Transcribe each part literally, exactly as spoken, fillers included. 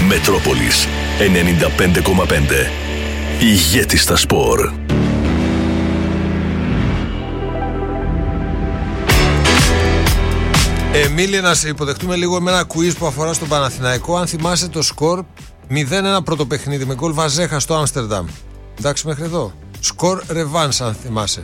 Μετρόπολης ενενήντα πέντε κόμμα πέντε. Ηγέτης στα σπορ. Εμίλη, να σε υποδεχτούμε λίγο με ένα quiz που αφορά στον Παναθηναϊκό. Αν θυμάσαι το σκορ μηδέν ένα πρώτο παιχνίδι με γκολ Βαζέχα στο Άμστερνταμ. Εντάξει μέχρι εδώ. Σκορ ρεβάνς, αν θυμάσαι.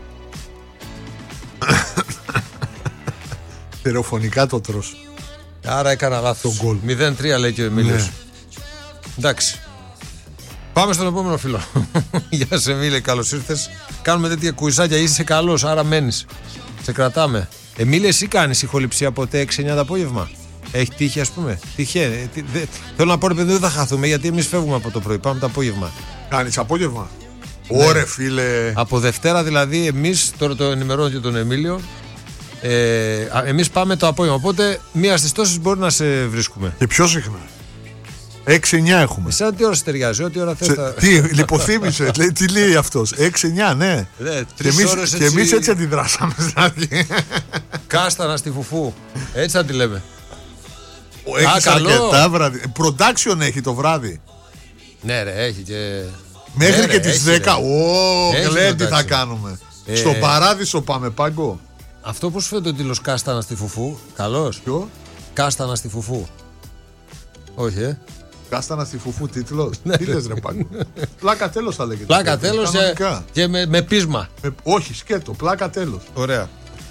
Στερεοφωνικά το τρως. Άρα έκανα λάθος. γκολ. μηδέν τρία λέει και ο Εμίλιος. Ναι. Εντάξει. Πάμε στον επόμενο φίλο. Γεια σε Εμίλη, καλώς ήρθες. Κάνουμε τέτοια κουιζάκια. Είσαι καλός, άρα μένεις. Σε κρατάμε. Εμίλη, εσύ κάνεις ηχοληψία ποτέ έξι εννιά το απόγευμα? Έχει τύχει, ας πούμε? Τυχαία. Θέλω να πω, ρε παιδί, δεν θα χαθούμε γιατί εμείς φεύγουμε από το πρωί. Πάμε το απόγευμα. Κάνεις απόγευμα? Ωρε, ναι, φίλε. Από Δευτέρα δηλαδή, εμείς, τώρα το ενημερώνω και τον Εμίλιο, ε, εμείς πάμε το απόγευμα. Οπότε μία στις τόσες μπορεί να σε βρίσκουμε. Και πιο συχνά. έξι εννιά έχουμε. Εσένα τι ώρα σε ταιριάζει, ό,τι ώρα θες. Σε, τα... Τι, λιποθύμησε, λέει, τι λέει αυτός? έξι εννιά, ναι. ναι και εμείς έτσι... εμείς έτσι αντιδράσαμε. Δηλαδή. Κάστανα στη φουφού. Έτσι θα τη λέμε. Έχεις αρκετά βράδυ. Production έχει το βράδυ. Ναι, ρε, έχει και. Μέχρι ναι, και ρε, τις έχει, δέκα. Ω, λέει τι θα κάνουμε. Ε, Στον παράδεισο πάμε, Πάγκο. Αυτό πώς φαίνεται ο τίτλος Κάστανα στη φουφού? Καλός. Ποιο? Κάστανα στη φουφού. Όχι, ε. Κάστανα στη φουφού τίτλος. Τι λες, ρε Πάγκο? Πλάκα τέλος θα λέγεται. Πλάκα τέλος και, και με, με πείσμα. Με, όχι, σκέτο, πλάκα τέλος. Ωραία.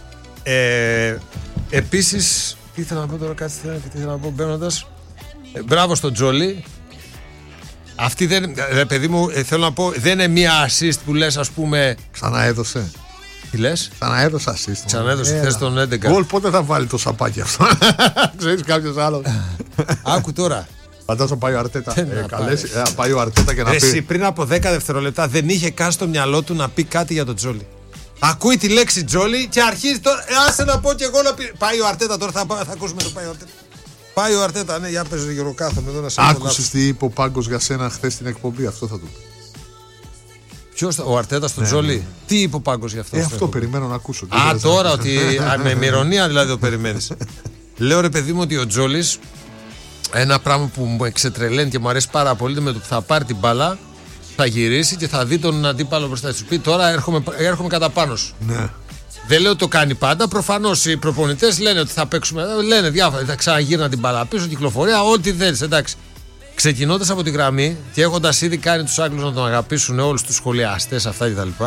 Ε, επίσης, τι ήθελα να πω τώρα, κάτι τι ήθελα να πω μπαίνοντας. Ε, μπράβο στον Τζόλι. Αυτή δεν, ρε παιδί μου, ε, θέλω να πω, δεν είναι μία assist που λες, ας πούμε. Ξαναέδωσε. Τι λες? Ξαναέδωσε assist. Ξαναέδωσε θέση τον έντεκα. Γκολ, πότε θα βάλει το σαπάκι αυτό? Ξέρεις κάποιος άλλος? Άκου τώρα. Φαντάζομαι πάει ο Αρτέτα. Ε, καλέσει, ε, πάει ο Αρτέτα και να πει. Εσύ πριν από δέκα δευτερόλεπτα δεν είχε καν στο μυαλό του να πει κάτι για τον Τζόλι. Ακούει τη λέξη Τζόλι και αρχίζει τώρα. Ε, άσε να πω και εγώ να πει. Πάει ο Αρτέτα τώρα, θα, θα ακούσουμε το πάει ο Αρτέτα. Πάει ο Αρτέτα, ναι, για παίζει γύρω κάθομαι εδώ να σε. Άκουσες τι είπε ο Πάγκος για σένα χθες στην εκπομπή? Αυτό θα του πει. Ποιος, ο Αρτέτα στον ναι, Τζόλι? Ναι. Τι είπε ο Πάγκος για αυτό? Ε, αυτό περιμένω να ακούσω. Α, τώρα ότι. Με ηρωνία δηλαδή το περιμένεις. Λέω, ρε παιδί μου, ότι ο Τζόλις, ένα πράγμα που μου εξετρελαίνει και μου αρέσει πάρα πολύ, με το που θα πάρει την μπάλα, θα γυρίσει και θα δει τον αντίπαλο μπροστά του. Πει τώρα έρχομαι, έρχομαι κατά πάνω σου. Ναι. Δεν λέω ότι το κάνει πάντα. Προφανώς οι προπονητές λένε ότι θα παίξουμε. Λένε διάφορα. Θα ξαναγύρνα την μπάλα πίσω, κυκλοφορία, ό,τι θέλει. Εντάξει. Ξεκινώντας από τη γραμμή και έχοντας ήδη κάνει τους Άγγλους να τον αγαπήσουν όλους τους σχολιαστές, αυτά κτλ.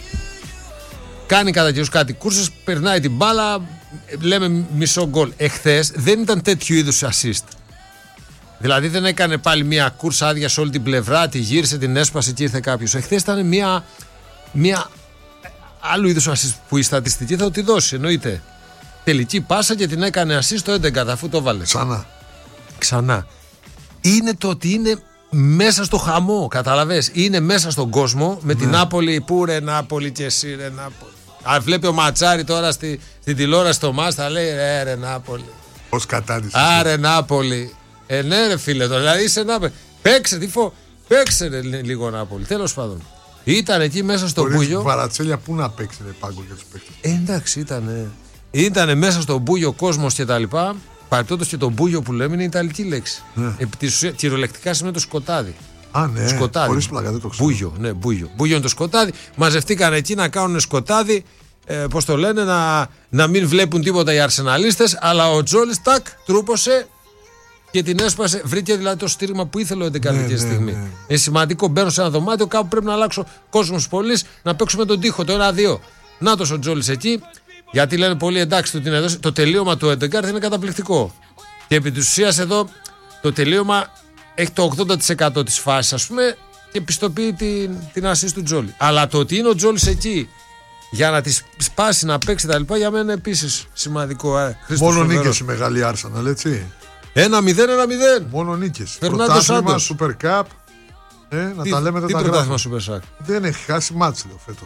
Κάνει κατά καιρούς κάτι κούρσες, περνάει την μπάλα, λέμε μισό γκολ. Εχθές δεν ήταν τέτοιου είδους assist. Δηλαδή δεν έκανε πάλι μια κούρσα άδεια σε όλη την πλευρά, τη γύρισε, την έσπασε και ήρθε κάποιος. Εχθές ήταν μια, μια άλλου είδους assist που η στατιστική θα τη δώσει, εννοείται. Τελική πάσα και την έκανε assist το έντεκα αφού το βάλε. Ξανά. Ξανά. Είναι το ότι είναι μέσα στο χαμό, καταλαβες. Είναι μέσα στον κόσμο με ναι. την Νάπολη, που ρε Νάπολη και εσύ ρε Νάπολη. Αν βλέπει ο Ματσάρη τώρα στη, στην τηλεόραση το μας θα λέει ρε, ρε Νάπολη. Πώς κατάντησε. Άρε Νάπολη. Ε, ναι, ρε φίλε, τώρα, δηλαδή είσαι Νάπολη. Παίξε, τι φω... Παίξε ρε, λίγο Νάπολη. Τέλος πάντων. Ήταν εκεί μέσα στο μπούγιο. Βαρατσέλια, πού να παίξει, ρε Πάγκο, για τους παίκτες. Ε, εντάξει, ήταν. Ήτανε μέσα στο μπούγιο κόσμος και τα λοιπά. Παρεπτόντως και το μπούγιο που λέμε είναι ιταλική λέξη. Ναι. Επί της ουσίας, κυριολεκτικά σημαίνει το σκοτάδι. Α, ναι. Σκοτάδι. Χωρίς πλάκα, δεν το ξέρω. Μπούγιο, ναι, μπούγιο. Μπούγιο είναι το σκοτάδι. Μαζευτήκαν εκεί να κάνουν σκοτάδι. Ε, πώς το λένε, να, να μην βλέπουν τίποτα οι αρσεναλίστες. Αλλά ο Τζόλις τάκ τρούπωσε και την έσπασε. Βρήκε δηλαδή το στήριγμα που ήθελε ο Εντεκάρ ναι, ναι, στιγμή. Ναι. Είναι σημαντικό. Μπαίνω σε ένα δωμάτιο, κάπου πρέπει να αλλάξω κόσμος πολύ, να παίξουμε τον τοίχο. Το ένα δύο. Νάτος ο Τζόλις εκεί. Γιατί λένε πολύ εντάξει του την έδωσε. Το τελείωμα του Εντεγκάρτ είναι καταπληκτικό. Και επί της ουσίας εδώ το τελείωμα έχει το ογδόντα τοις εκατό της φάσης, ας πούμε, και πιστοποιεί την, την assist του Τζόλι. Αλλά το ότι είναι ο Τζόλις εκεί για να τη σπάσει, να παίξει τα λοιπά, για μένα είναι επίσης σημαντικό. Ε, Μόνο νίκες η μεγάλη Arsenal, έτσι. Ένα μηδέν, ένα μηδέν. Μόνο νίκες. Πρωτάθλημα, Super Cup. Ε, να τι, τα λέμε, τι τα πρωτάθλημα Super Cup? Δεν έχει χάσει μάτς, λέω, φέτος.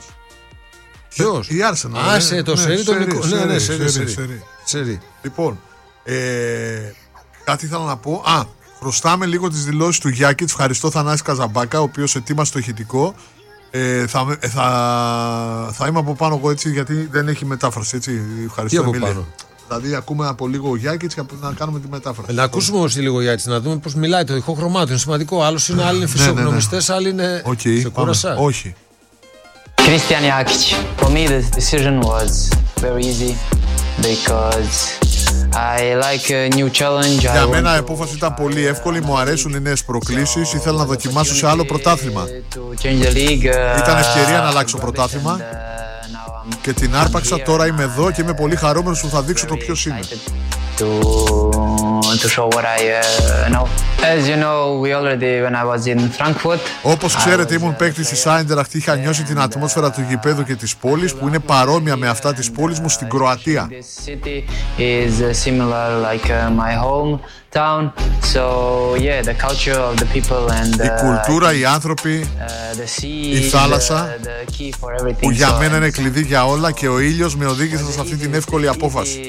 Ποιος? Η Arsenal. Α, σε το ναι, σερί, το μικρό. Ναι, ναι, σερί, σερί, σερί. σερί. Λοιπόν, ε, κάτι ήθελα να πω. Α, χρωστάμε λίγο τις δηλώσεις του Γιάκη. Ευχαριστώ Θανάση Καζαμπάκα, ο οποίος ετοίμασε το ηχητικό. Ε, θα, θα, θα είμαι από πάνω εγώ έτσι, γιατί δεν έχει μετάφραση. Έτσι. Ευχαριστώ, τι από Εμίλια. πάνω? Δηλαδή, ακούμε από λίγο ο Γιάκητς και να κάνουμε τη μετάφραση. Να ακούσουμε όμως λίγο Γιάκητς, να δούμε πώς μιλάει. Το ηχόχρωμά του είναι σημαντικό. Άλλος είναι, άλλοι είναι φυσιογνωμιστές, άλλοι είναι. Okay, σε κούρασα. Όχι. Christian Jakic. For me, the decision was very easy because I like a new challenge. Για μένα η απόφαση ήταν πολύ εύκολη, μου αρέσουν οι νέες προκλήσεις, ήθελα να δοκιμάσω σε άλλο πρωτάθλημα. Ήταν ευκαιρία να αλλάξω πρωτάθλημα και την άρπαξα, τώρα είμαι εδώ και είμαι πολύ χαρούμενος που θα δείξω το ποιος είναι. Όπως ξέρετε, ήμουν παίκτης της Άιντεραχτ, είχα νιώσει την ατμόσφαιρα του γηπέδου και της πόλης που είναι παρόμοια με αυτά της πόλης μου στην Κροατία. Η κουλτούρα, οι άνθρωποι, η θάλασσα που για μένα είναι κλειδί για όλα και ο ήλιος με οδήγησε σε αυτή την εύκολη απόφαση.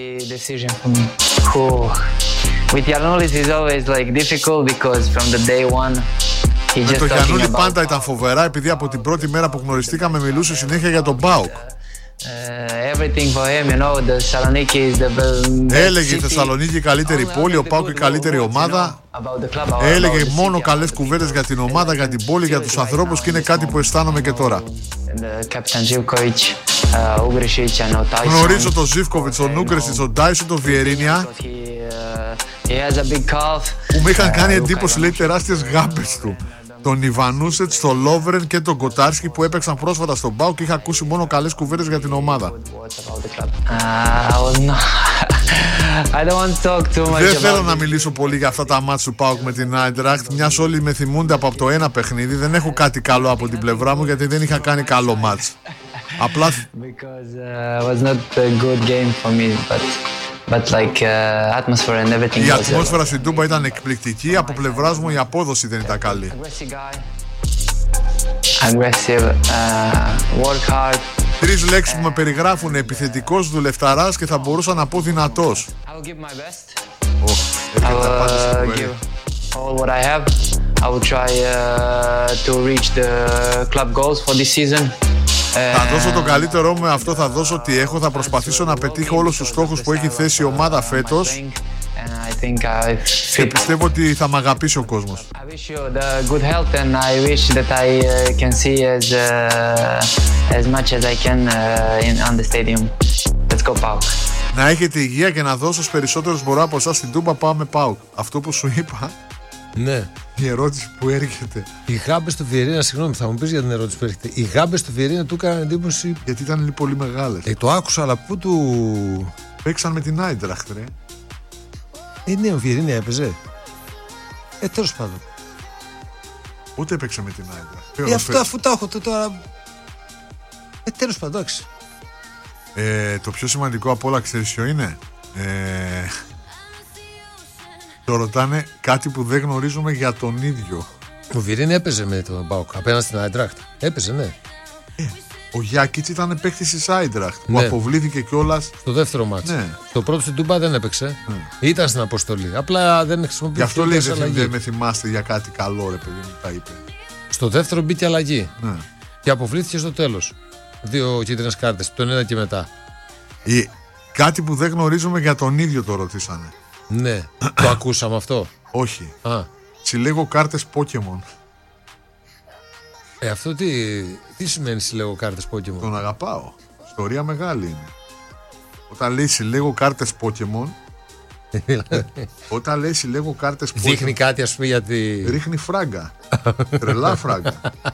With Giannoulis is always like difficult because from the day one he just Με το Γιαννούλη about πάντα ήταν φοβερά επειδή από την πρώτη μέρα που γνωριστήκαμε μιλούσε συνέχεια για τον ΠΑΟΚ. Uh, everything for him, you know, the Thessaloniki is the best Έλεγε η city. Θεσσαλονίκη η καλύτερη πόλη, ο ΠΑΟΚ η καλύτερη ομάδα. About the club, about Έλεγε the μόνο city, καλές about the κουβέντες για την ομάδα, για την πόλη, για τους ανθρώπους και είναι κάτι που αισθάνομαι και τώρα. The captain Živković, uh, Ugrišić, I know Tyson. Γνωρίζω τον Ζίβκοβιτς, τον Ούγκρεσιτς, τον Τάισον, τον Βιερίνια He, uh, he has a big calf. που με είχαν κάνει Uh, εντύπωση, λέει, τεράστιες γάμπες του. Τον Ιβανούσετς, τον Λόβρεν και τον Κοτάρσκι που έπαιξαν πρόσφατα στον ΠΑΟΚ και είχα ακούσει μόνο καλές κουβέντες για την ομάδα. Δεν θέλω να μιλήσω πολύ για αυτά τα μάτς του ΠΑΟΚ με την Άιντραχτ, μιας όλοι με θυμούνται από το ένα παιχνίδι. Δεν έχω κάτι καλό από την πλευρά μου γιατί δεν είχα κάνει καλό μάτς. Απλά But like uh, atmosphere and everything. η ατμόσφαιρα στην Τούμπα ήταν εκπληκτική, από πλευράς μου η απόδοση δεν ήταν καλή. Aggressive, uh, work hard. Τρεις λέξεις που με περιγράφουν: επιθετικός, δουλευταράς και θα μπορούσα να πω δυνατός. I will give my best. Oh, I will uh, give all what I have. I will try uh, to reach the club goals for this season. Θα δώσω το καλύτερό μου, με αυτό θα δώσω ό,τι έχω. Θα προσπαθήσω να πετύχω όλους τους στόχους που έχει θέσει η ομάδα φέτος και πιστεύω ότι θα μ' αγαπήσει ο κόσμος. Να έχετε υγεία και να δώσω στους περισσότερους μπορώ από εσάς στην Τούμπα. Πάμε ΠΑΟΚ. Αυτό που σου είπα. Ναι. Η ερώτηση που έρχεται. Οι γάμπες του Βιερίνα, συγγνώμη, θα μου πεις για την ερώτηση που έρχεται. Οι γάμπες του Βιερίνα του έκαναν εντύπωση. Γιατί ήταν πολύ μεγάλες. Ε, το άκουσα, αλλά πού του. Παίξαν με την Άιντραχτ, ρε. Ε, ναι, ο Βιερίνα έπαιζε. Ε, τέλος πάντων. Ούτε έπαιξε με την Άιντραχτ. Ε, αυτό, αφού τα έχω τώρα. Ε, τέλος πάντων, εντάξει. Ε, το πιο σημαντικό από όλα, ξέρεις ποιο είναι. Ε, το ρωτάνε κάτι που δεν γνωρίζουμε για τον ίδιο. Ο Βιερίνα έπαιζε με τον ΠΑΟΚ απέναντι στην Άιντραχτ. Έπαιζε, ναι. Ε, ο Γιάκητς ήταν παίκτης της Άιντραχτ που Ναι. αποβλήθηκε κιόλας. Στο δεύτερο μάτσο. Ναι. Στο πρώτο στην Τούμπα δεν έπαιξε. Ναι. Ήταν στην αποστολή. Απλά δεν Γι' χρησιμοποιήθηκε. αυτό λέει ούτε δεν αλλαγή. δεν με θυμάστε για κάτι καλό, ρε παιδί μου, τα είπε. Στο δεύτερο μπήκε αλλαγή. Ναι. Και αποβλήθηκε στο τέλος. Δύο κίτρινες κάρτες, τον ένα και μετά. Η, κάτι που δεν γνωρίζουμε για τον ίδιο το ρωτήσανε. Ναι. Το ακούσαμε αυτό. Όχι. Α. Συλλέγω κάρτες Pokemon. Ε, αυτό τι, τι σημαίνει συλλέγω κάρτες Pokemon. Τον αγαπάω. Ιστορία μεγάλη είναι. Όταν λέει συλλέγω κάρτες Pokemon. Όταν λέει συλλέγω κάρτες Pokemon. Δείχνει κάτι, ας πούμε, γιατί. Ρίχνει φράγκα. Τρελά φράγκα.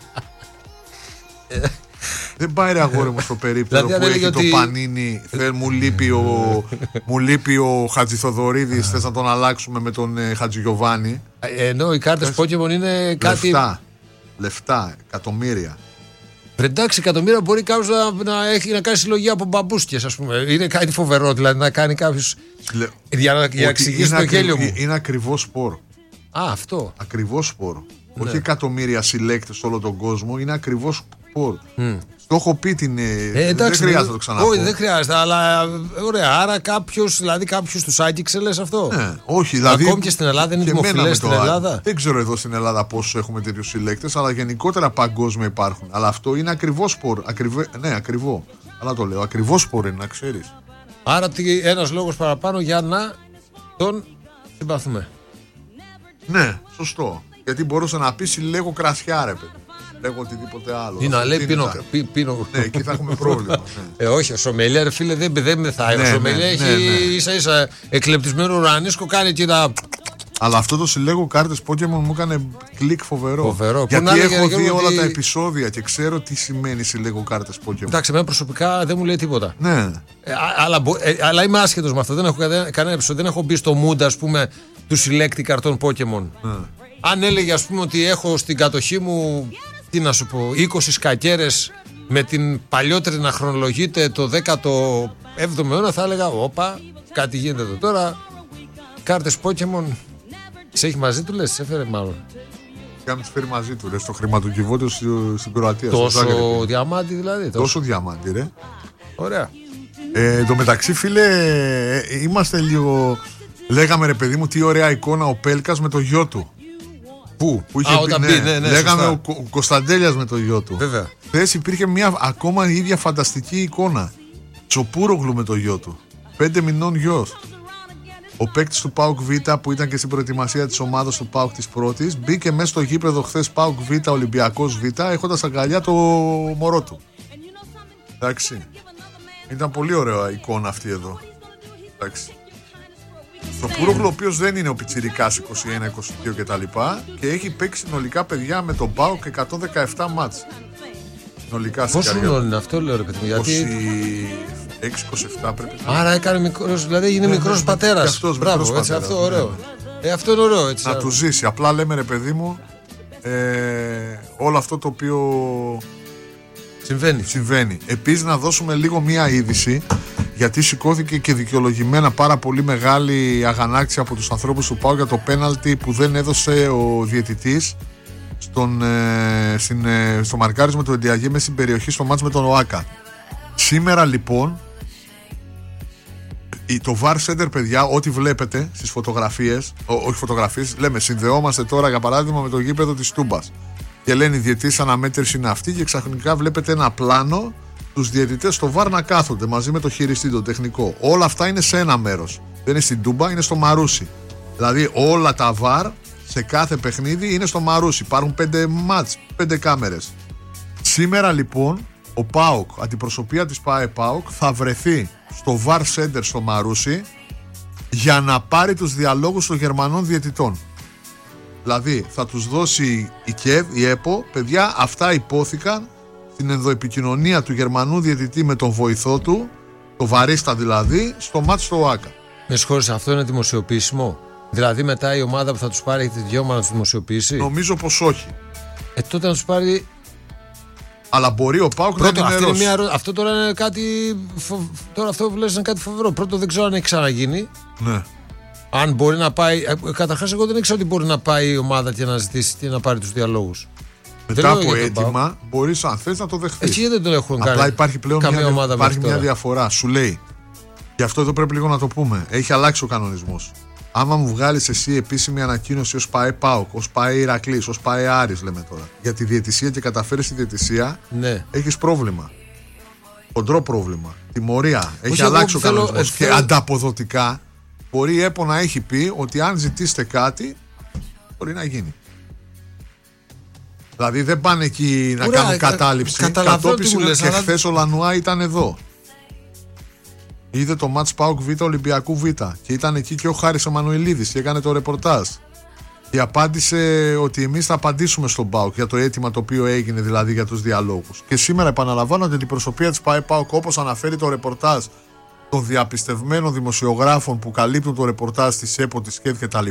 Δεν πάει, ρε αγόρι μου, στο περίπτερο Δηλαδή, που αν έχει έλεγε το ότι- πανίνι. Θε, μου, λείπει ο, μου λείπει ο Χατζηθοδωρίδης. Θες να τον αλλάξουμε με τον ε, Χατζηγιοβάνη. Ε, ενώ οι κάρτες Pokemon είναι κάτι. Λεφτά. Λεφτά. Εκατομμύρια. Ρε, εντάξει, εκατομμύρια μπορεί κάποιο να, να, έχει, να κάνει συλλογή από μπαμπούσκες, ας πούμε. Είναι κάτι φοβερό, δηλαδή να κάνει κάποιο. Λε- Για να, για να Ότι εξηγήσει είναι το ακρι- γέλιο μου. Είναι ακριβό σπορ. Α, αυτό. Ακριβό σπορ. Ναι. Όχι εκατομμύρια συλλέκτες σε όλο τον κόσμο. Είναι ακριβώ σπορ. Το έχω πει την. Ε, δεν εντάξει, χρειάζεται να το ξαναπώ. Όχι, δεν χρειάζεται, αλλά ε, ωραία. Άρα κάποιο, δηλαδή κάποιο του άγγιξε, λες αυτό. Ναι, όχι, δηλαδή. Ακόμη και στην Ελλάδα είναι και εμένα δημοφιλές με στην το- Ελλάδα. Δεν ξέρω εδώ στην Ελλάδα πόσους έχουμε τέτοιους συλλέκτες, αλλά γενικότερα παγκόσμια υπάρχουν. Αλλά αυτό είναι ακριβό σπορ. Ακριβέ, ναι, ακριβό. Αλλά το λέω. Ακριβό σπορ είναι, να ξέρεις. Άρα ένας λόγος παραπάνω για να τον συμπαθούμε. Ναι, σωστό. Γιατί μπορούσε να πει συλλέγω κρασιά, ρε παιδί. Λέγω οτιδήποτε άλλο. Ή να λέει πίνω. Πι, πίνω. Ναι, εκεί θα έχουμε πρόβλημα. Ναι. Ε, όχι, ο σομελιέ, ρε φίλε, δεν, δεν μεθάει. Ναι, ο σομελιέ ναι, έχει ναι, ναι. ίσα ίσα εκλεπτισμένο ουρανίσκο, κάνει και τα. Αλλά αυτό το συλλέγω κάρτες Pokémon μου έκανε κλικ φοβερό. φοβερό. Γιατί έχω δει όλα ότι... τα επεισόδια και ξέρω τι σημαίνει συλλέγω κάρτες Pokémon. Εντάξει, εμένα προσωπικά δεν μου λέει τίποτα. Ναι. Ε, αλλά, ε, αλλά είμαι άσχετος με αυτό. Δεν έχω κανένα, κανένα επεισόδιο. Δεν έχω μπει στο mood, ας πούμε, του συλλέκτη καρτών Pokémon. Ναι. Αν έλεγε, ας πούμε, ότι έχω στην κατοχή μου, τι να σου πω, είκοσι σκακέρες με την παλιότερη να χρονολογείται το δέκατο έβδομο αιώνα, θα έλεγα, όπα, κάτι γίνεται εδώ τώρα. Κάρτες Pokémon. Σε έχει μαζί του, λες, σε έφερε μάλλον. Κάμε τις φέρει μαζί του, ρε, στο χρηματοκιβώτιο στην Κροατία. Τόσο διαμάντι δηλαδή. Τόσο, τόσο διαμάντι, ρε. Ωραία. Ε, εν τω μεταξύ, φίλε, είμαστε λίγο. Λέγαμε, ρε παιδί μου, τι ωραία εικόνα ο Πέλκας με το γιο του. Πού, που είχε Α, πει, όταν ναι, πει, ναι, ναι, λέγαμε ο, ο Κωνσταντέλιας με το γιο του. Βέβαια. Χθες υπήρχε μια ακόμα η ίδια φανταστική εικόνα. Τσοπούρογλου με το γιο του. Πέντε μηνών γιος. Ο παίκτης του ΠΑΟΚ Β που ήταν και στην προετοιμασία της ομάδας του ΠΑΟΚ της πρώτης μπήκε μέσα στο γήπεδο χθες ΠΑΟΚ Β, Ολυμπιακός Β, έχοντας αγκαλιά το μωρό του. Εντάξει. Ήταν πολύ ωραία εικόνα αυτή εδώ. Εντάξει. Στο Πουρόγλου, ο οποίος δεν είναι ο πιτσιρικάς είκοσι ένα είκοσι δύο κτλ. Και έχει παίξει συνολικά, παιδιά, με τον ΠΑΟΚ εκατόν δεκαεπτά μάτς. Συνολικά στην καριέρα. Πόσο είναι αυτό, λέω, ρε παιδί μου, γιατί. είκοσι έξι είκοσι επτά πρέπει να. Άρα έκανε μικρός, δηλαδή είναι μικρός ναι, πατέρας. Και αυτός Μπράβο, μικρός έτσι, πατέρας, αυτό ωραίο. Ναι. Ε, αυτό είναι ωραίο, έτσι. Να του ζήσει. Απλά λέμε, ρε παιδί μου, ε, όλο αυτό το οποίο συμβαίνει. συμβαίνει. Επίσης, να δώσουμε λίγο μία είδηση. Γιατί σηκώθηκε και δικαιολογημένα πάρα πολύ μεγάλη αγανάκτηση από τους ανθρώπους του ΠΑΟΚ για το πέναλτι που δεν έδωσε ο διαιτητής στον, ε, στην, ε, στο μαρκάρισμα του Εντιαγέ μέσα στην περιοχή στο μάτς με τον ΟΑΚΑ. Σήμερα λοιπόν το βαρ Center, παιδιά, ό,τι βλέπετε στις φωτογραφίες, ό, όχι φωτογραφίες, λέμε συνδεόμαστε τώρα για παράδειγμα με το γήπεδο της Τούμπας και λένε οι διαιτητής αναμέτρηση είναι αυτή και ξαφνικά βλέπετε ένα πλάνο τους διαιτητές στο βαρ να κάθονται μαζί με το χειριστή, το τεχνικό. Όλα αυτά είναι σε ένα μέρος. Δεν είναι στην Τούμπα, είναι στο Μαρούσι. Δηλαδή όλα τα βαρ σε κάθε παιχνίδι είναι στο Μαρούσι. Υπάρχουν πέντε μάτς, πέντε κάμερες. Σήμερα λοιπόν ο ΠΑΟΚ, αντιπροσωπεία της ΠΑΕ ΠΑΟΚ, θα βρεθεί στο βαρ Center στο Μαρούσι για να πάρει τους διαλόγους των Γερμανών διαιτητών. Δηλαδή θα τους δώσει η ΚΕΔ, η ΕΠΟ, παιδιά, αυτά υπόθηκαν στην ενδοεπικοινωνία του Γερμανού διαιτητή με τον βοηθό του, το βαρίστα δηλαδή, στο μάτς στο ΟΑΚΑ. Με συγχωρείς, αυτό είναι δημοσιοποιήσιμο? Δηλαδή μετά η ομάδα που θα τους πάρει έχει τη δικαίωμα να τους δημοσιοποιήσει? Νομίζω πως όχι. Ε, τότε να τους πάρει. Αλλά μπορεί ο ΠΑΟΚ να ενημερώσει. Μια... Αυτό τώρα είναι κάτι. Φο... Τώρα αυτό που λες είναι κάτι φοβερό. Πρώτο, δεν ξέρω αν έχει ξαναγίνει. Ναι. Αν μπορεί να πάει. Καταρχάς, εγώ δεν ήξερα ότι μπορεί να πάει η ομάδα και να ζητήσει και να πάρει τους διαλόγους. Μετά από αίτημα, μπορείς αν θες να το δεχθείς. Έτσι δεν το έχουν κάνει. Απλά υπάρχει πλέον μια, ομάδα υπάρχει μια διαφορά. Σου λέει. Και αυτό εδώ πρέπει λίγο να το πούμε. Έχει αλλάξει ο κανονισμός. Άμα μου βγάλεις εσύ επίσημη ανακοίνωση ως ΠΑΕ ΠΑΟΚ, ως ΠΑΕ Ηρακλής, ως ΠΑΕ Άρης, λέμε τώρα, για τη διαιτησία και καταφέρεις τη διαιτησία, ναι, έχεις πρόβλημα. Χοντρό πρόβλημα. Τιμωρία. Έχει όχι, αλλάξει ο θέλω, κανονισμός. ε, και θέλω... ανταποδοτικά μπορεί η ΕΠΟ να έχει πει ότι αν ζητήσετε κάτι, μπορεί να γίνει. Δηλαδή δεν πάνε εκεί να Ουρά, κάνουν κατάληψη. Κατόπιση και αλλά... χθες ο Λανουά ήταν εδώ. Είδε το μάτς ΠΑΟΚ Β Ολυμπιακού Β και ήταν εκεί και ο Χάρης Εμμανουηλίδης και έκανε το ρεπορτάζ. Και απάντησε ότι εμείς θα απαντήσουμε στον ΠΑΟΚ για το αίτημα το οποίο έγινε, δηλαδή για τους διαλόγους. Και σήμερα επαναλαμβάνω ότι την προσωπία της ΠΑΕ ΠΑΟΚ, όπως αναφέρει το ρεπορτάζ των διαπιστευμένων δημοσιογράφων που καλύπτουν το ρεπορτάζ της ΕΠΟ, της ΚΕΔ κτλ.,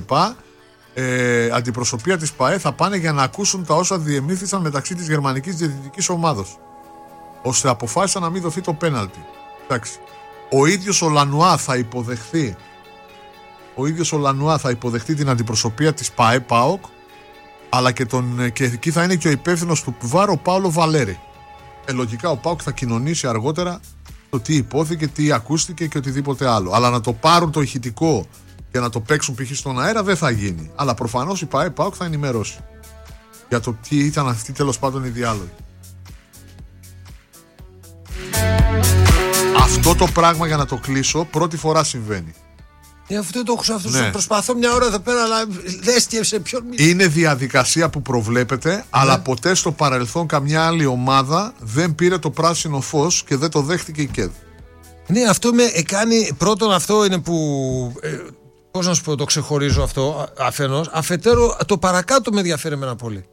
ε, αντιπροσωπεία της ΠΑΕ θα πάνε για να ακούσουν τα όσα διεμήθησαν μεταξύ της γερμανικής διαιτητικής ομάδος, ώστε αποφάσισαν να μην δοθεί το πέναλτι. Εντάξει. Ο ίδιος ο Λανουά θα υποδεχθεί ο ίδιος ο Λανουά θα υποδεχτεί την αντιπροσωπεία της ΠΑΕ ΠΑΟΚ, αλλά και, τον, και εκεί θα είναι και ο υπεύθυνος του ΒΑΡ, ο Πάολο Βαλέρη. Ε, λογικά ο ΠΑΟΚ θα κοινωνήσει αργότερα το τι υπόθηκε, τι ακούστηκε και οτιδήποτε άλλο. Αλλά να το πάρουν το ηχητικό και να το παίξουν π.χ. στον αέρα δεν θα γίνει. Αλλά προφανώς η ΠΑΕ ΠΑΟΚ θα ενημερώσει για το τι ήταν αυτοί τέλος πάντων οι διάλογοι. Αυτό το πράγμα, για να το κλείσω, πρώτη φορά συμβαίνει. Ε, αυτό το έχω αυτούς. Ναι. Προσπαθώ μια ώρα εδώ πέρα, αλλά δες και σε ποιον μιλήσω. Είναι διαδικασία που προβλέπεται, ναι. αλλά ποτέ στο παρελθόν καμιά άλλη ομάδα δεν πήρε το πράσινο φως και δεν το δέχτηκε η ΚΕΔ. Ναι, αυτό με κάνει. Πρώτον, αυτό είναι που. Ε, πώς να σου πω, το ξεχωρίζω αυτό αφενός. Αφετέρου, το παρακάτω με ενδιαφέρει εμένα πολύ.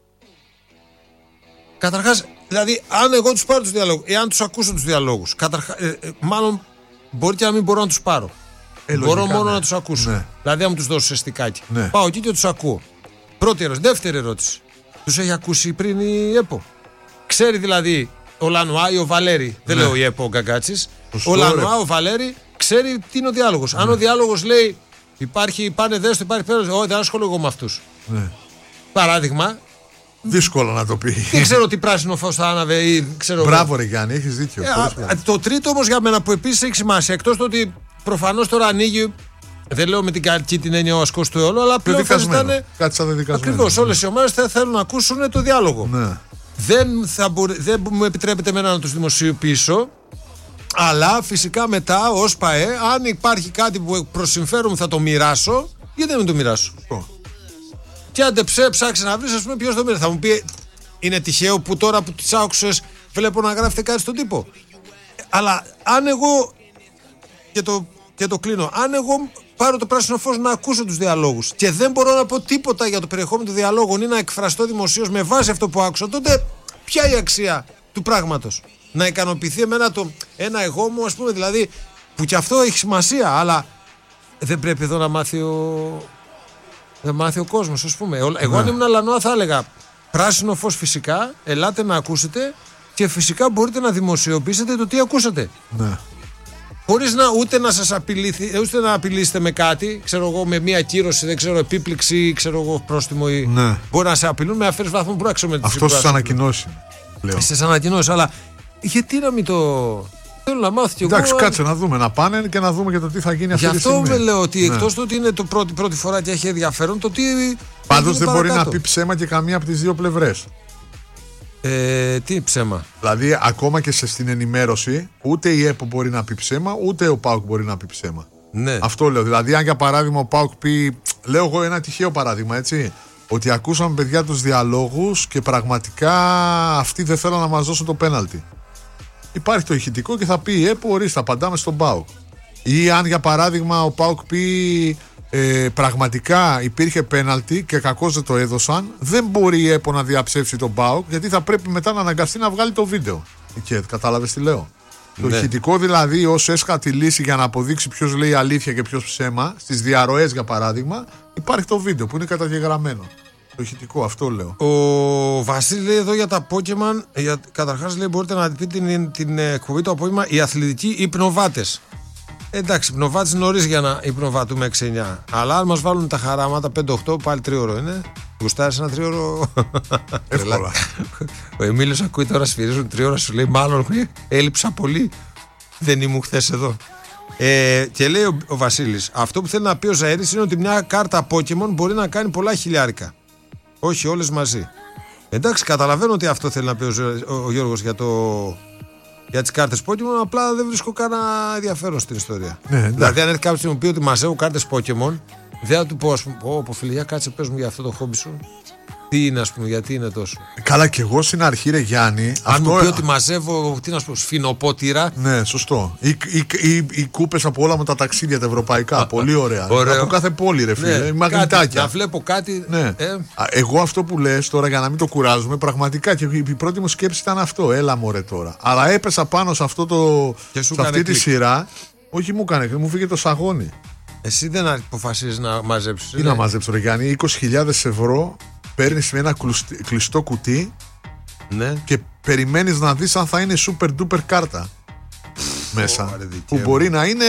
Καταρχάς, δηλαδή, αν εγώ τους πάρω τους διαλόγους, εάν τους ακούσω τους διαλόγους, καταρχάς, ε, ε, μάλλον μπορεί και να μην μπορώ να τους πάρω. Ε, μπορώ λογικά, μόνο ναι. να τους ακούσω. Ναι. Δηλαδή, αν μου τους δώσω σε στικάκι. Ναι. Πάω εκεί και τους ακούω. Πρώτη ερώτηση. Δεύτερη ερώτηση. Τους έχει ακούσει πριν η ΕΠΟ? Ξέρει δηλαδή ο Λανουά ή ο Βαλέρη, ναι. δεν λέω η ΕΠΟ ο Γκαγκάτσης. Ο Λανουά, ο Βαλέρη, ξέρει τι είναι ο διάλογος. Ναι. Αν ο διάλογος λέει υπάρχει, πάνε δέστο, υπάρχει πέρα, όχι, δεν ασχολούμαι εγώ με αυτούς. Ναι. Παράδειγμα. Δύσκολο να το πει. Δεν ξέρω τι πράσινο φως θα άναβε ή ξέρω. Μπράβο, ρε Γιάννη, έχεις δίκιο. Ε, α, το τρίτο όμως για μένα που επίσης έχει σημασία, εκτός το ότι προφανώς τώρα ανοίγει. Δεν λέω με την κακή την έννοια ο ασκός του αιώλου, αλλά πλέον θα ζητάνε. Κάτι σαν δεδικασμένο. Ακριβώς, όλες οι ομάδες θα θέλουν να ακούσουν το διάλογο. Ναι. Δεν, θα μπορεί, δεν μου επιτρέπεται εμένα να τους δημοσιοποιήσω, αλλά φυσικά μετά ως ΠΑΕ, αν υπάρχει κάτι που προς συμφέρον μου θα το μοιράσω, γιατί δεν το μοιράσω. Oh. Και αν δεν ψάξει να βρεις, ας πούμε, ποιος το μοίρασε. Θα μου πει, είναι τυχαίο που τώρα που τις άκουσες βλέπω να γράφετε κάτι στον τύπο. Αλλά αν εγώ. Και το, και το κλείνω. Αν εγώ πάρω το πράσινο φως να ακούσω τους διαλόγους και δεν μπορώ να πω τίποτα για το περιεχόμενο των διαλόγων ή να εκφραστώ δημοσίως με βάση αυτό που άκουσα, τότε ποια η αξία του πράγματος? Να ικανοποιηθεί εμένα το ένα εγώ μου, ας πούμε, δηλαδή, που κι αυτό έχει σημασία, αλλά δεν πρέπει εδώ να μάθει ο, να μάθει ο κόσμος, ας πούμε. Εγώ ναι. αν ήμουν Λανουά θα έλεγα πράσινο φως φυσικά, ελάτε να ακούσετε και φυσικά μπορείτε να δημοσιοποιήσετε το τι ακούσατε. Ναι. Χωρίς να ούτε να σας απειλήθει, ούτε να απειλήσετε με κάτι, ξέρω εγώ, με μία κύρωση, δεν ξέρω, επίπληξη, ξέρω εγώ, πρόστιμο ή. Ναι. Μπορεί να σε απειλούν με αφαίρεση βαθμού που να ξέρουμε. Αυτό στις ανακοινώσεις. Στις ανακοινώσεις, αλλά γιατί να μην το. Θέλω να μάθω κι εγώ. Εντάξει, κάτσε να δούμε, να πάνε και να δούμε και το τι θα γίνει αυτή τη στιγμή. Γι' αυτό με λέω ότι ναι. εκτός του ότι είναι το πρώτη, πρώτη φορά και έχει ενδιαφέρον, το τι. Πάντως δεν μπορεί να πει ψέμα και καμία από τις δύο πλευρές. Ε, τι ψέμα? Δηλαδή, ακόμα και σε στην ενημέρωση, ούτε η ΕΠΟ μπορεί να πει ψέμα, ούτε ο ΠΑΟΚ μπορεί να πει ψέμα. Ναι. Αυτό λέω. Δηλαδή, αν για παράδειγμα ο ΠΑΟΚ πει. Λέω εγώ ένα τυχαίο παράδειγμα, έτσι. Ότι ακούσαμε παιδιά τους διαλόγους και πραγματικά αυτοί δεν θέλουν να μας δώσουν το πέναλτι. Υπάρχει το ηχητικό και θα πει η ΕΠΟ, ορίστε, απαντάμε στον ΠΑΟΚ. Ή αν για παράδειγμα ο ΠΑΟΚ πει. Ε, πραγματικά υπήρχε πέναλτι και κακώς δεν το έδωσαν, δεν μπορεί η ΕΠΟ να διαψεύσει τον ΠΑΟΚ, γιατί θα πρέπει μετά να αναγκαστεί να βγάλει το βίντεο. Και κατάλαβες τι λέω? Ναι. Το ηχητικό δηλαδή ως έσχατη λύση για να αποδείξει ποιος λέει αλήθεια και ποιος ψέμα, στις διαρροές για παράδειγμα, υπάρχει το βίντεο που είναι καταγεγραμμένο. Το ηχητικό, αυτό λέω. Ο Βασίλης λέει εδώ για τα Pokemon, για, καταρχάς λέει μπορείτε να πείτε την, την εκπομπή το απόγευμα, οι αθλητικοί υπνοβάτες. Εντάξει, πνοβάτης νωρίς για να υπνοβατούμε έξι εννιά. Αλλά αν μας βάλουν τα χαράματα πέντε οκτώ, πάλι τρίωρο είναι. Γουστάρεις ένα τρίωρο? Εύκολα. Ο Εμίλιος ακούει τώρα σφυρίζουν τρίωρα, σου λέει μάλλον έλειψα πολύ. Δεν ήμουν χθες εδώ. Ε, και λέει ο, ο Βασίλης, αυτό που θέλει να πει ο Ζαΐρης είναι ότι μια κάρτα Pokemon μπορεί να κάνει πολλά χιλιάρικα. Όχι όλες μαζί. Εντάξει, καταλαβαίνω ότι αυτό θέλει να πει ο, ο, ο Γιώργος για το. Για τις κάρτες Pokemon, απλά δεν βρίσκω κανένα ενδιαφέρον στην ιστορία. Ναι, δηλαδή, αν έρθει κάποιος και μου πει ότι μαζεύω κάρτες Pokemon, δεν θα του πω, ας πούμε, Ω, πω φίλε, για κάτσε, πες μου για αυτό το χόμπι σου. Τι είναι, ας πούμε, γιατί είναι τόσο. Καλά, και εγώ στην αρχή, ρε Γιάννη. Αν αυτό... μου πει ότι μαζεύω, τι να σου πω, σφινοπότηρα. Ναι, σωστό. Οι, οι, οι, οι κούπες από όλα μου τα ταξίδια τα ευρωπαϊκά. Πολύ ωραία. Ωραίο. Από κάθε πόλη, ρε φίλε. Ναι, μαγνητάκια. Να βλέπω κάτι. Ναι. Ε. Εγώ αυτό που λες τώρα, για να μην το κουράζουμε, πραγματικά και η πρώτη μου σκέψη ήταν αυτό. Έλα μωρέ τώρα. Αλλά έπεσα πάνω σε, αυτό το, σε αυτή τη σειρά. Όχι, μου έκανε, μου φύγε το σαγόνι. Εσύ δεν αποφασίζεις να μαζέψεις. Τι ναι. να μαζέψω, ρε Γιάννη, είκοσι χιλιάδες ευρώ. Παίρνεις με ένα κλειστό κουτί, ναι. και περιμένεις να δεις αν θα είναι super duper κάρτα μέσα. Oh, που μπορεί να είναι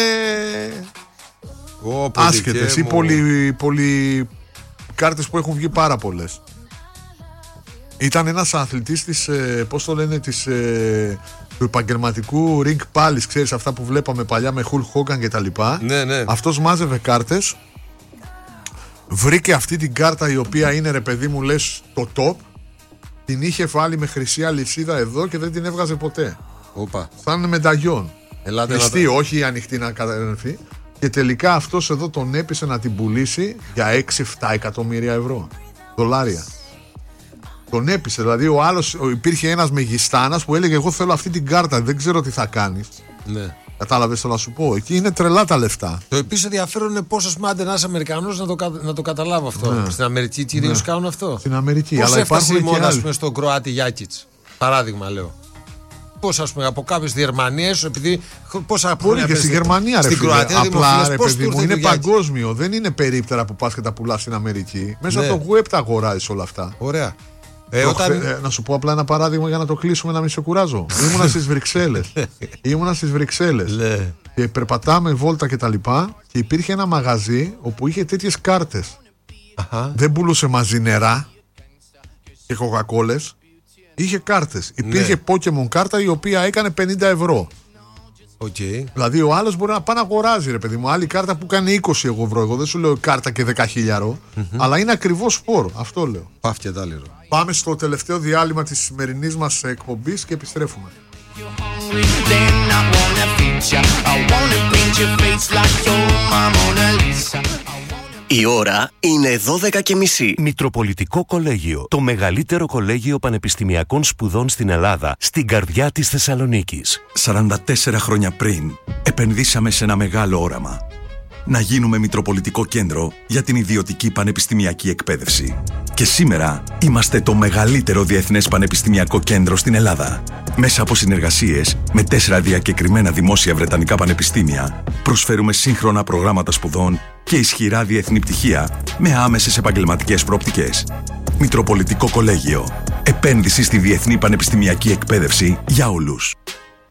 oh, άσχετες ή πολύ, πολύ κάρτες που έχουν βγει πάρα πολλές. Ήταν ένας αθλητής της, πώς το λένε, της, του επαγγελματικού Ring Palace, ξέρεις αυτά που βλέπαμε παλιά με Hulk Hogan και τα λοιπά. Ναι, ναι. Αυτός μάζευε κάρτες. Βρήκε αυτή την κάρτα η οποία είναι, ρε παιδί μου, λες το top. Την είχε βάλει με χρυσή αλυσίδα εδώ και δεν την έβγαζε ποτέ. Οπα. Σαν μενταγιόν. Κλειστή, το... όχι ανοιχτή να καταρρευθεί. Και τελικά αυτός εδώ τον έπεισε να την πουλήσει για έξι εφτά εκατομμύρια ευρώ. Δολάρια. Τον έπεισε. Δηλαδή ο άλλος, υπήρχε ένας μεγιστάνας που έλεγε: εγώ θέλω αυτή την κάρτα, δεν ξέρω τι θα κάνεις. Ναι. Κατάλαβες το να σου πω. Εκεί είναι τρελά τα λεφτά. Το επίσης ενδιαφέρον είναι πόσο σημαίνει ένας Αμερικανός να το, να το καταλάβω αυτό. Ναι. Στην Αμερική κυρίως ναι. κάνουν αυτό. Στην Αμερική. Πώς αλλά έφτασε υπάρχουν μόνο, και ας πούμε, στον Κροάτι Γιάκιτς. Παράδειγμα λέω. Πώς, ας πούμε, από κάποιες Γερμανίες, επειδή. Πόσα Μπορεί και στη Γερμανία, ρε φίλε. Απλά, ρε παιδί μου, είναι παγκόσμιο. Δεν είναι περίπτερα που πας και τα πουλάς στην Αμερική. Μέσα ναι. από το web τα αγοράζεις όλα αυτά. Ωραία. Ε, όταν... ε, να σου πω απλά ένα παράδειγμα για να το κλείσουμε, να μην σε κουράζω. Ήμουνα στις Βρυξέλλες. Ήμουνα στις Βρυξέλλες. Και περπατάμε βόλτα και τα λοιπά. Και υπήρχε ένα μαγαζί όπου είχε τέτοιες κάρτες. Δεν πουλούσε μαζί νερά και κοκακόλες. Είχε κάρτες. Υπήρχε ναι. Pokemon κάρτα η οποία έκανε πενήντα ευρώ. Okay. Δηλαδή ο άλλος μπορεί να πάει να αγοράζει, ρε παιδί μου. Άλλη κάρτα που κάνει είκοσι ευρώ. Εγώ δεν σου λέω κάρτα και δέκα χιλιάδες. Mm-hmm. Αλλά είναι ακριβώς σπορ. Αυτό λέω. Πάφ και τάλιρο. Πάμε στο τελευταίο διάλειμμα της σημερινής μας εκπομπής και επιστρέφουμε. Η ώρα είναι δώδεκα και μισή. Μητροπολιτικό Κολέγιο. Το μεγαλύτερο κολέγιο πανεπιστημιακών σπουδών στην Ελλάδα, στην καρδιά της Θεσσαλονίκης. σαράντα τέσσερα χρόνια πριν, επενδύσαμε σε ένα μεγάλο όραμα. Να γίνουμε Μητροπολιτικό Κέντρο για την ιδιωτική πανεπιστημιακή εκπαίδευση. Και σήμερα είμαστε το μεγαλύτερο διεθνές πανεπιστημιακό κέντρο στην Ελλάδα. Μέσα από συνεργασίες με τέσσερα διακεκριμένα δημόσια βρετανικά πανεπιστήμια, προσφέρουμε σύγχρονα προγράμματα σπουδών και ισχυρά διεθνή πτυχία με άμεσες επαγγελματικές προοπτικές. Μητροπολιτικό Κολέγιο. Επένδυση στη διεθνή πανεπιστημιακή εκπαίδευση για όλους.